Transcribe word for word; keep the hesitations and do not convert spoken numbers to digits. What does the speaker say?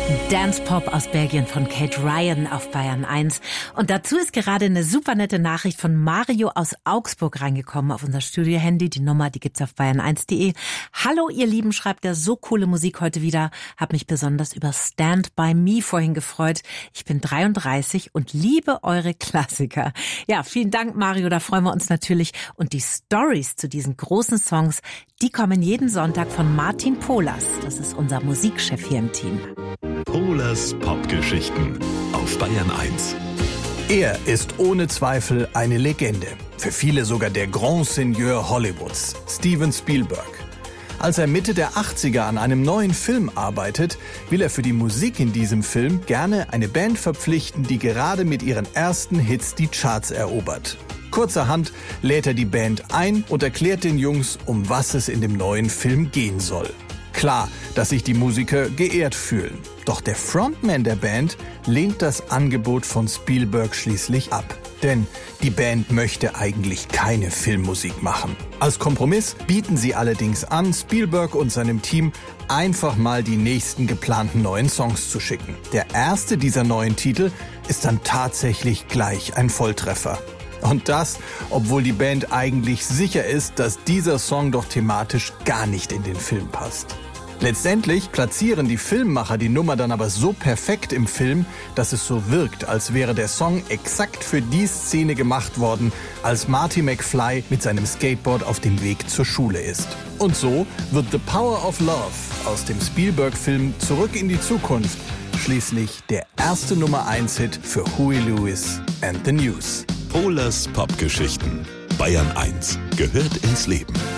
Dance Pop aus Belgien von Kate Ryan auf Bayern eins. Und dazu ist gerade eine super nette Nachricht von Mario aus Augsburg reingekommen auf unser Studio-Handy. Die Nummer, die gibt's auf bayern eins punkt de. Hallo ihr Lieben, schreibt er, so coole Musik heute wieder. Hab mich besonders über Stand By Me vorhin gefreut. Ich bin dreiunddreißig und liebe eure Klassiker. Ja, vielen Dank Mario, da freuen wir uns natürlich. Und die Stories zu diesen großen Songs, die kommen jeden Sonntag von Martin Polas. Das ist unser Musikchef hier im Team. Polas Popgeschichten auf Bayern eins. Er ist ohne Zweifel eine Legende. Für viele sogar der Grand Seigneur Hollywoods, Steven Spielberg. Als er Mitte der achtziger an einem neuen Film arbeitet, will er für die Musik in diesem Film gerne eine Band verpflichten, die gerade mit ihren ersten Hits die Charts erobert. Kurzerhand lädt er die Band ein und erklärt den Jungs, um was es in dem neuen Film gehen soll. Klar, dass sich die Musiker geehrt fühlen. Doch der Frontman der Band lehnt das Angebot von Spielberg schließlich ab. Denn die Band möchte eigentlich keine Filmmusik machen. Als Kompromiss bieten sie allerdings an, Spielberg und seinem Team einfach mal die nächsten geplanten neuen Songs zu schicken. Der erste dieser neuen Titel ist dann tatsächlich gleich ein Volltreffer. Und das, obwohl die Band eigentlich sicher ist, dass dieser Song doch thematisch gar nicht in den Film passt. Letztendlich platzieren die Filmemacher die Nummer dann aber so perfekt im Film, dass es so wirkt, als wäre der Song exakt für die Szene gemacht worden, als Marty McFly mit seinem Skateboard auf dem Weg zur Schule ist. Und so wird The Power of Love aus dem Spielberg-Film Zurück in die Zukunft schließlich der erste Nummer eins Hit für Huey Lewis and the News. Polas Popgeschichten. Bayern eins gehört ins Leben.